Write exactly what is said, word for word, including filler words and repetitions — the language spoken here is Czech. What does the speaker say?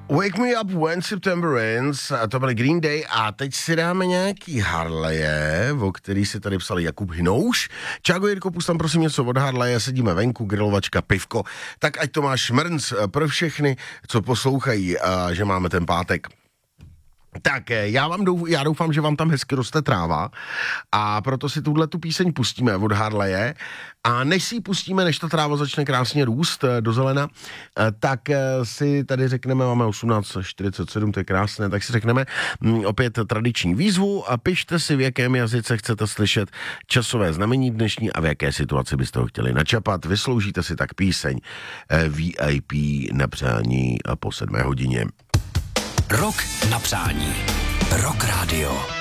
Wake Me Up When September Rains, to byl Green Day a teď si dáme nějaký Harleje, o který si tady psal Jakub Hinouš. Čágo, Jirko, pust tam prosím něco od Harleje, sedíme venku, grilovačka, pivko. Tak ať to máš mrnc pro všechny, co poslouchají, že máme ten pátek. Tak já vám douf, já doufám, že vám tam hezky roste tráva a proto si tuhle tu píseň pustíme od Harleje a než si ji pustíme, než ta tráva začne krásně růst do zelena, tak si tady řekneme, máme osmnáct čtyřicet sedm, to je krásné, tak si řekneme opět tradiční výzvu a pište si, v jakém jazyce chcete slyšet časové znamení dnešní a v jaké situaci byste ho chtěli načapat. Vysloužíte si tak píseň V I P na přání po sedmé hodině. Rok na přání. Rock Radio.